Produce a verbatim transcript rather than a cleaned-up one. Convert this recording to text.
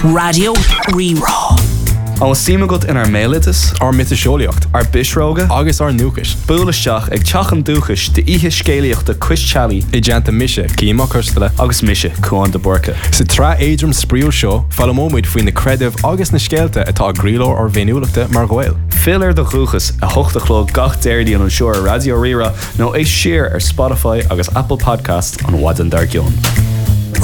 Radio Rerá. An sima gut in ar mélitas, ar mitasisiolaíocht, ar bisróga, agus ar nuachas. Búlaisteach ag teachan dúchas de ihe scéalaíocht de Chris Challey I deanta mise, címa custala, agus mise Cuan de Borca. Sa tra éidrim spríú seo, fallamóid faoin na credibh agus na scéalta atá gríló ar bhéiniúlachta mar ghail. Filar de chuchas a hochtachló gach déirdí an seoir Radio Rerá nó é siar ar Spotify agus Apple Podcast an Wadan Dargion.